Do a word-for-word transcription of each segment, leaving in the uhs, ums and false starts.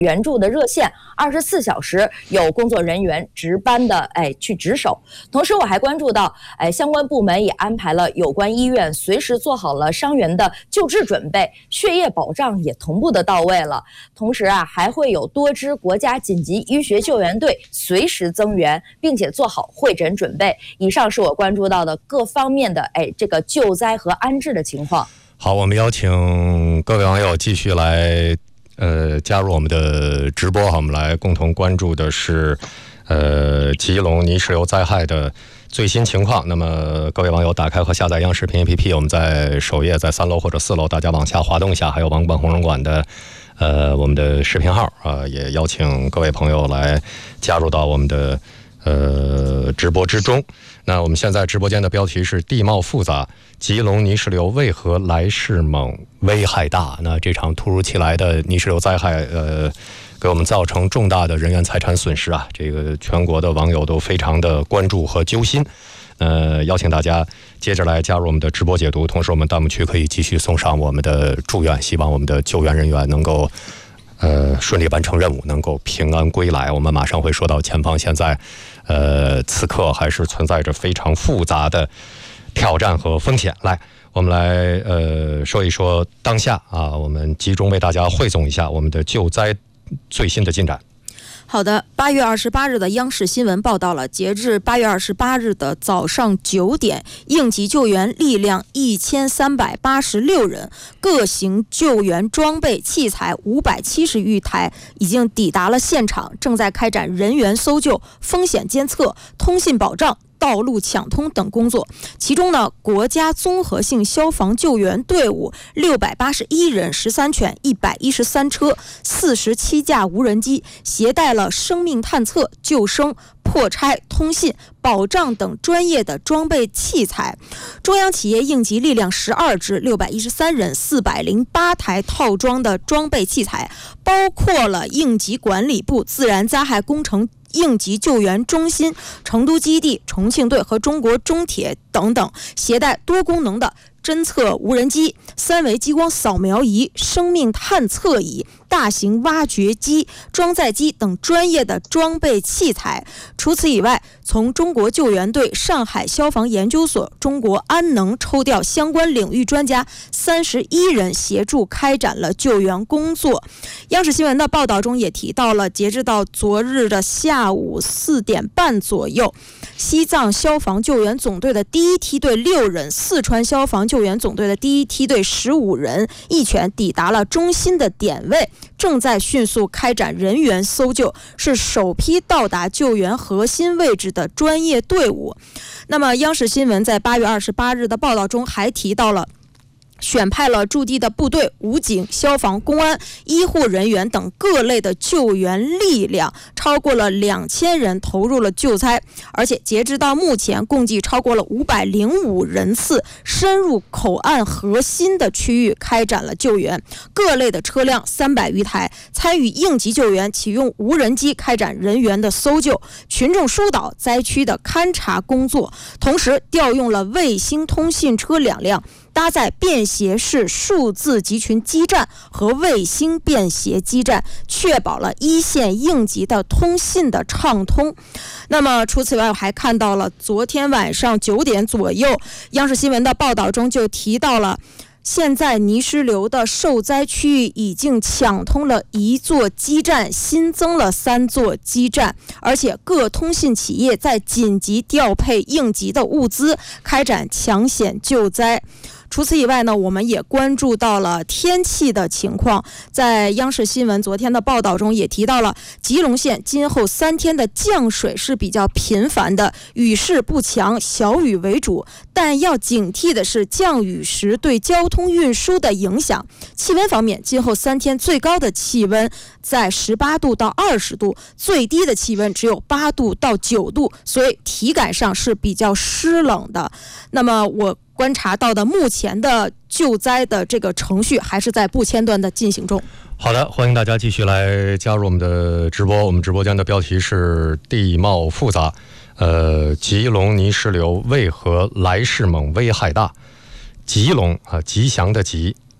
援助的热线，二十四小时有工作人员值班的哎去值守。同时，我还关注到，哎，相关部门也安排了有关医院随时做好了伤员的救治准备，血液保障也同步的到位了。同时啊，还会有多支国家紧急医学救援队随时增援，并且做好会诊准备。以上是我关注到的各方面的哎这个救灾和安置的情况。 好，我们邀请各位网友继续来。呃，加入我们的直播哈，我们来共同关注的是，呃，吉隆泥石流灾害的最新情况。那么，各位网友打开和下载央视频 A P P， 我们在首页，在三楼或者四楼，大家往下滑动一下，还有网管红人馆的，呃，我们的视频号啊、呃，也邀请各位朋友来加入到我们的呃直播之中。那我们现在直播间的标题是地貌复杂，吉隆泥石流为何来势猛，危害大？那这场突如其来的泥石流灾害，呃，给我们造成重大的人员财产损失啊！这个全国的网友都非常的关注和揪心。呃，邀请大家接着来加入我们的直播解读，同时我们弹幕区可以继续送上我们的祝愿，希望我们的救援人员能够呃顺利完成任务，能够平安归来。我们马上会说到前方现在。呃，此刻还是存在着非常复杂的挑战和风险。来，我们来呃说一说当下啊，我们集中为大家汇总一下我们的救灾最新的进展。 好的，八月二十八日的央视新闻报道了，截至八月二十八日的早上九点，应急救援力量一千三百八十六人，各型救援装备器材五百七十余台已经抵达了现场，正在开展人员搜救、风险监测、通信保障、道路抢通等工作。其中呢，国家综合性消防救援队伍六百八十一人、十三犬、一百一十三车、四十七架无人机，携带了生命探测、救生、破拆、通信、保障等专业的装备器材。中央企业应急力量十二支、六百一十三人、四百零八台套装的装备器材，包括了应急管理部、自然灾害工程应急救援中心、成都基地、重庆队和中国中铁等等，携带多功能的侦测无人机、三维激光扫描仪、生命探测仪、大型挖掘机、装载机等专业的装备器材。除此以外，从中国救援队、上海消防研究所、中国安能抽调相关领域专家三十一人协助开展了救援工作。央视新闻的报道中也提到了，截至到昨日的下午四点半左右，西藏消防救援总队的第一梯队六人，四川消防救援总队的第一梯队十五人一犬抵达了中心的点位，正在迅速开展人员搜救，是首批到达救援核心位置的专业队伍。那么央视新闻在八月二十八日的报道中还提到了，选派了驻地的部队、武警、消防、公安、医护人员等各类的救援力量，超过了两千人投入了救灾，而且截止到目前，共计超过了五百零五人次深入口岸核心的区域开展了救援，各类的车辆三百余台参与应急救援，启用无人机开展人员的搜救、群众疏导、灾区的勘察工作，同时调用了卫星通信车两辆，搭载便携式数字集群基站和卫星便携基站，确保了一线应急的通信的畅通。那么除此以外，我还看到了昨天晚上九点左右，央视新闻的报道中就提到了，现在泥石流的受灾区域已经抢通了一座基站，新增了三座基站，而且各通信企业在紧急调配应急的物资，开展抢险救灾。除此以外呢，我们也关注到了天气的情况。在央视新闻昨天的报道中也提到了，吉隆县今后三天的降水是比较频繁的，雨势不强，小雨为主，但要警惕的是降雨时对交通运输的影响。气温方面，今后三天最高的气温在十八度到二十度，最低的气温只有八度到九度，所以体感上是比较湿冷的。那么我观察到的目前的救灾的这个程序还是在不间断的进行中。 好的，欢迎大家继续来加入我们的直播。我们直播间的标题是地貌复杂，呃，吉隆泥石流为何来势猛，危害大？吉隆啊，吉祥的吉，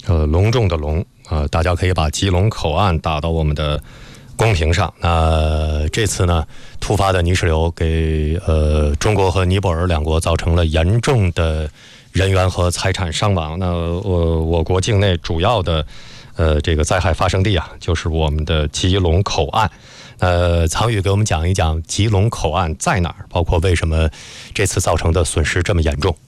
呃隆重的隆，呃，大家可以把吉隆口岸打到我们的公屏上。那这次呢，突发的泥石流给呃中国和尼泊尔两国造成了严重的人员和财产伤亡。那呃我国境内主要的呃这个灾害发生地啊，就是我们的吉隆口岸。呃，曹宇给我们讲一讲吉隆口岸在哪儿，包括为什么这次造成的损失这么严重。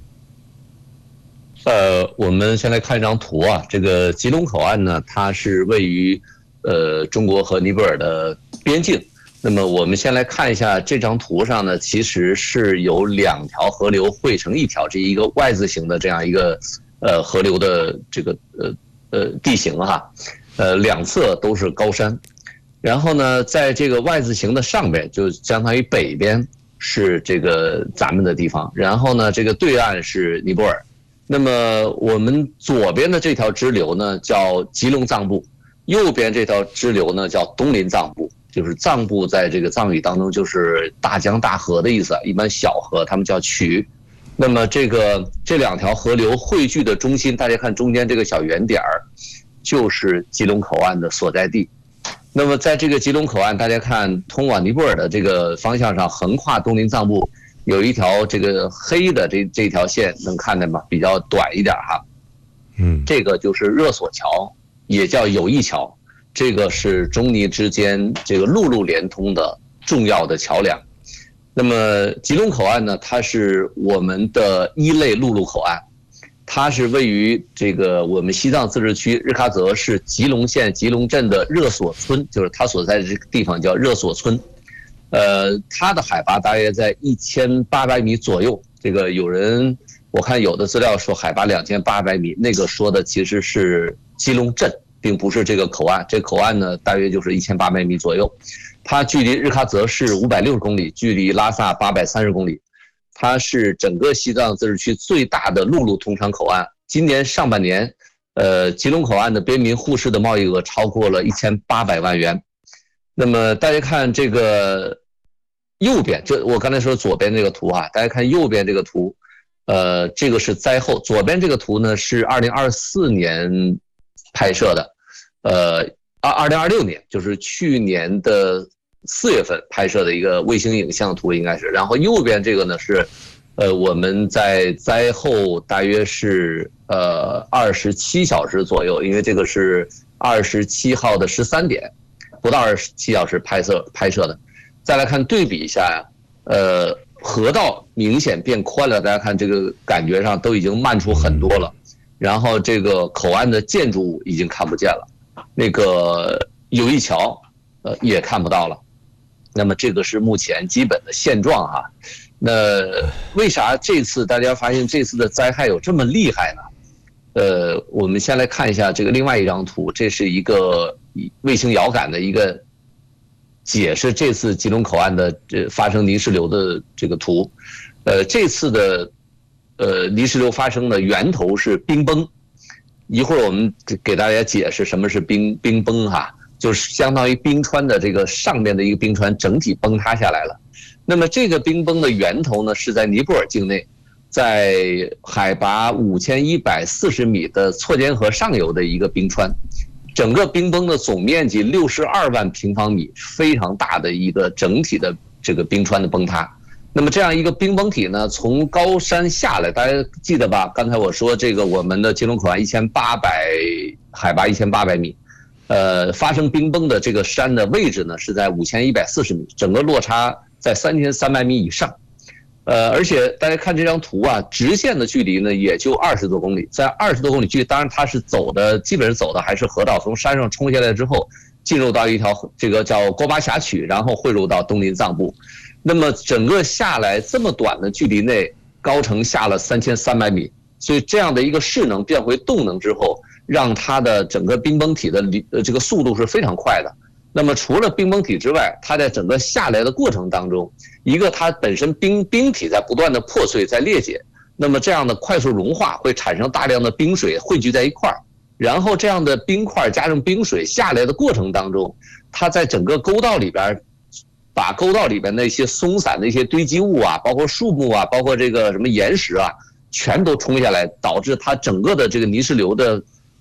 呃，我们先来看一张图啊，这个吉隆口岸呢，它是位于呃中国和尼泊尔的边境。那么我们先来看一下这张图上呢，其实是有两条河流汇成一条，这一个 Y 字形的这样一个呃河流的这个呃呃地形哈，呃两侧都是高山。然后呢，在这个 Y 字形的上边，就相当于北边是这个咱们的地方，然后呢，这个对岸是尼泊尔。那么我们左边的这条支流呢叫吉隆藏布，右边这条支流呢叫东林藏布。就是藏布在这个藏语当中就是大江大河的意思，一般小河他们叫渠。那么这个这两条河流汇聚的中心，大家看中间这个小圆点儿，就是吉隆口岸的所在地。那么在这个吉隆口岸，大家看通往尼泊尔的这个方向上，横跨东林藏布有一条这个黑的这这条线，能看见吗？比较短一点哈。 嗯， 这个就是热索桥，也叫友谊桥，这个是中尼之间这个陆路连通的重要的桥梁。那么吉隆口岸呢，它是我们的一类陆路口岸。它是位于这个我们西藏自治区日喀则市吉隆县吉隆镇的热索村，就是它所在的这个地方叫热索村。呃，它的海拔大约在一千八百米左右。这个有人我看有的资料说海拔两千八百米，那个说的其实是吉隆镇，并不是这个口岸。这口岸呢，大约就是一千八百米左右。它距离日喀则市五百六十公里，距离拉萨八百三十公里。它是整个西藏自治区最大的陆路通商口岸。今年上半年，呃，吉隆口岸的边民互市的贸易额超过了一千八百万元。那么大家看这个右边，这我刚才说左边这个图啊，大家看右边这个图，呃，这个是灾后。左边这个图呢是二零二四年拍摄的，呃，二二零二六年就是去年的四月份拍摄的一个卫星影像图应该是，然后右边这个呢是，呃，我们在灾后大约是呃二十七小时左右，因为这个是二十七号的十三点，不到二十七小时拍摄拍摄的。再来看对比一下呀，呃，河道明显变宽了，大家看这个感觉上都已经漫出很多了，然后这个口岸的建筑物已经看不见了，那个友谊桥呃也看不到了。那么这个是目前基本的现状哈。那为啥这次大家发现这次的灾害有这么厉害呢？呃，我们先来看一下这个另外一张图，这是一个卫星遥感的一个解释这次吉隆口岸的这发生泥石流的这个图。呃，这次的呃泥石流发生的源头是冰崩，一会儿我们给大家解释什么是冰冰崩哈。就是相当于冰川的这个上面的一个冰川整体崩塌下来了。那么这个冰崩的源头呢，是在尼泊尔境内，在海拔五千一百四十米的错间河上游的一个冰川。整个冰崩的总面积六十二万平方米，非常大的一个整体的这个冰川的崩塌。那么这样一个冰崩体呢，从高山下来，大家记得吧？刚才我说这个我们的吉隆口岸一千八百海拔一千八百米。呃，发生冰崩的这个山的位置呢，是在五千一百四十米，整个落差在三千三百米以上。呃，而且大家看这张图啊，直线的距离呢也就二十多公里，在二十多公里距离，当然它是走的，基本上走的还是河道，从山上冲下来之后，进入到一条这个叫锅巴峡曲，然后汇入到东林藏布。那么整个下来这么短的距离内，高程下了三千三百米，所以这样的一个势能变回动能之后，让它的整个冰崩体的呃这个速度是非常快的。那么除了冰崩体之外，它在整个下来的过程当中，一个它本身冰冰体在不断的破碎，在裂解，那么这样的快速融化会产生大量的冰水汇聚在一块儿，然后这样的冰块加上冰水下来的过程当中，它在整个沟道里边，把沟道里边那些松散的一些堆积物啊，包括树木啊，包括这个什么岩石啊，全都冲下来，导致它整个的这个泥石流的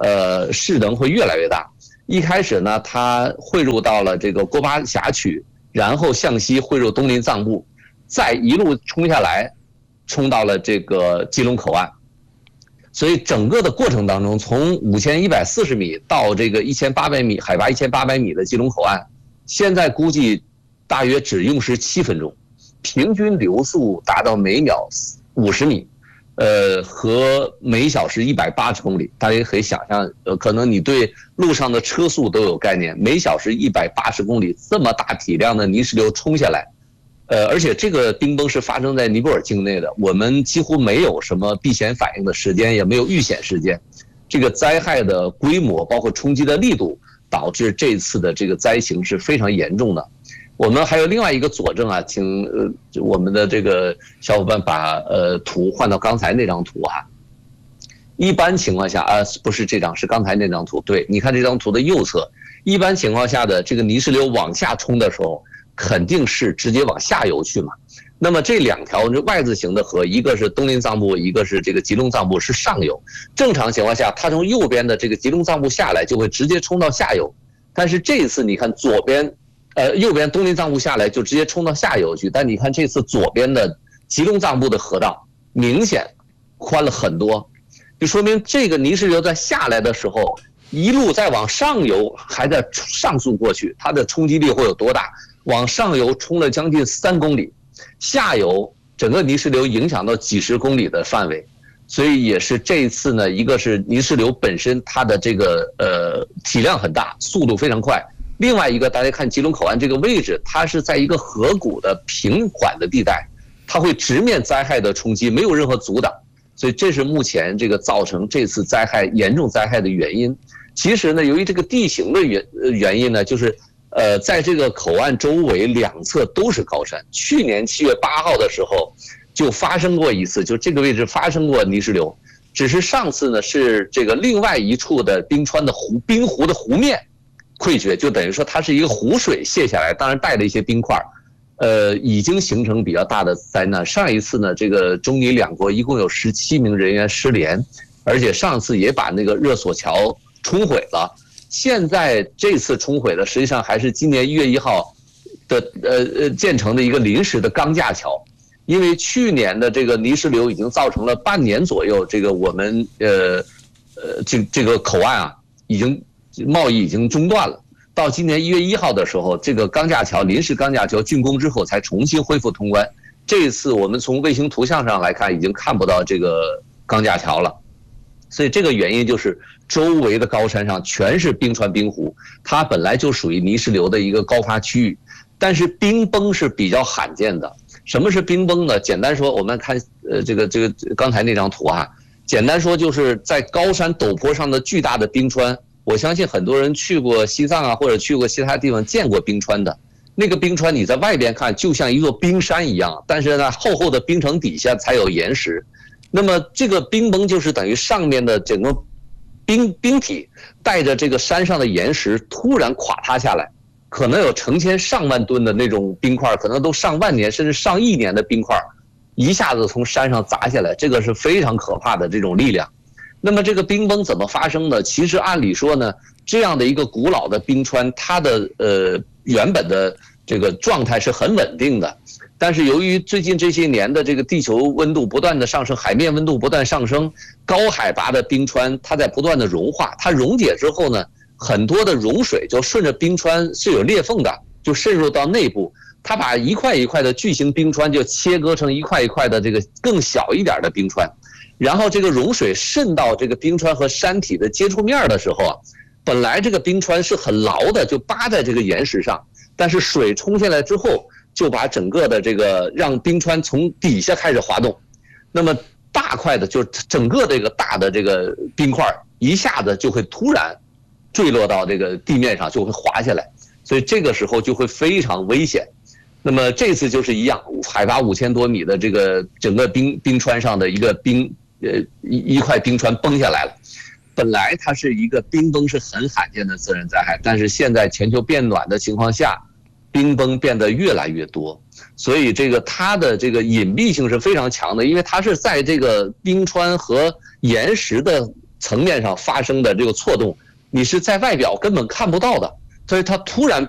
呃势能会越来越大。一开始呢，它汇入到了这个郭巴峡区，然后向西汇入东临藏布，再一路冲下来，冲到了这个吉隆口岸。所以整个的过程当中，从五千一百四十米到这个一千八百米，海拔一千八百米的吉隆口岸，现在估计大约只用时七分钟，平均流速达到每秒五十米，呃，和每小时一百八十公里。大家也可以想象，呃，可能你对路上的车速都有概念，每小时一百八十公里，这么大体量的泥石流冲下来。呃，而且这个冰崩是发生在尼泊尔境内的，我们几乎没有什么避险反应的时间，也没有预险时间。这个灾害的规模，包括冲击的力度，导致这次的这个灾情是非常严重的。我们还有另外一个佐证啊，请呃我们的这个小伙伴把呃图换到刚才那张图哈。一般情况下啊，不是这张，是刚才那张图。对，你看这张图的右侧，一般情况下的这个泥石流往下冲的时候，肯定是直接往下游去嘛。那么这两条 Y 字形的河，一个是东临藏布，一个是这个吉隆藏布，是上游。正常情况下，它从右边的这个吉隆藏布下来，就会直接冲到下游。但是这次你看左边，呃，右边东临藏布下来就直接冲到下游去。但你看这次左边的吉隆藏布的河道明显宽了很多，就说明这个泥石流在下来的时候，一路再往上游，还在上溯过去，它的冲击力会有多大？往上游冲了将近三公里，下游整个泥石流影响到几十公里的范围，所以也是这一次呢，一个是泥石流本身它的这个呃体量很大，速度非常快，另外一个大家看吉隆口岸这个位置，它是在一个河谷的平缓的地带，它会直面灾害的冲击，没有任何阻挡，所以这是目前这个造成这次灾害严重灾害的原因。其实呢，由于这个地形的原原因呢，就是呃，在这个口岸周围两侧都是高山。去年七月八号的时候，就发生过一次，就这个位置发生过泥石流。只是上次呢是这个另外一处的冰川的湖冰湖的湖面溃决，就等于说它是一个湖水泄下来，当然带了一些冰块，呃，已经形成比较大的灾难。上一次呢，这个中尼两国一共有十七名人员失联，而且上次也把那个热索桥冲毁了。现在这次冲毁的实际上还是今年一月一号的呃呃建成的一个临时的钢架桥，因为去年的这个泥石流已经造成了半年左右，这个我们呃呃这这个口岸啊已经贸易已经中断了。到今年一月一号的时候，这个钢架桥临时钢架桥竣工之后才重新恢复通关。这一次我们从卫星图像上来看，已经看不到这个钢架桥了。所以这个原因就是周围的高山上全是冰川冰湖，它本来就属于泥石流的一个高发区域，但是冰崩是比较罕见的。什么是冰崩呢？简单说，我们看呃这个这个刚才那张图啊，简单说就是在高山陡坡上的巨大的冰川。我相信很多人去过西藏啊，或者去过其他地方见过冰川的。那个冰川你在外边看就像一座冰山一样，但是呢厚厚的冰层底下才有岩石。那么这个冰崩就是等于上面的整个冰冰体带着这个山上的岩石突然垮塌下来，可能有成千上万吨的那种冰块，可能都上万年甚至上亿年的冰块，一下子从山上砸下来，这个是非常可怕的这种力量。那么这个冰崩怎么发生的？其实按理说呢，这样的一个古老的冰川，它的呃原本的这个状态是很稳定的。但是由于最近这些年的这个地球温度不断的上升，海面温度不断上升，高海拔的冰川它在不断的融化，它溶解之后呢，很多的溶水就顺着冰川是有裂缝的，就渗入到内部，它把一块一块的巨型冰川就切割成一块一块的这个更小一点的冰川，然后这个溶水渗到这个冰川和山体的接触面的时候啊，本来这个冰川是很牢的，就扒在这个岩石上，但是水冲下来之后，就把整个的这个让冰川从底下开始滑动，那么大块的就整个这个大的这个冰块一下子就会突然坠落到这个地面上，就会滑下来，所以这个时候就会非常危险。那么这次就是一样，海拔五千多米的这个整个冰冰川上的一个冰呃一一块冰川崩下来了。本来它是一个冰崩是很罕见的自然灾害，但是现在全球变暖的情况下，冰崩变得越来越多，所以这个它的这个隐蔽性是非常强的，因为它是在这个冰川和岩石的层面上发生的这个错动，你是在外表根本看不到的，所以它突然